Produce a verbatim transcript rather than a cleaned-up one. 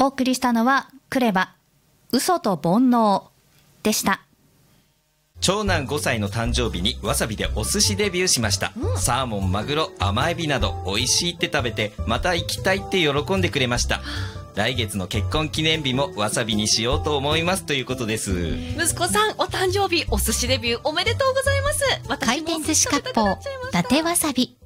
お送りしたのはクレバ嘘と煩悩でした。 長男ごさいの誕生日にわさびでお寿司デビューしました、うん、サーモン、マグロ、甘エビなど美味しいって食べてまた行きたいって喜んでくれました。来月の結婚記念日もわさびにしようと思いますということです。 息子さんお誕生日お寿司デビューおめでとうございます。 回転寿司割烹伊達わさび。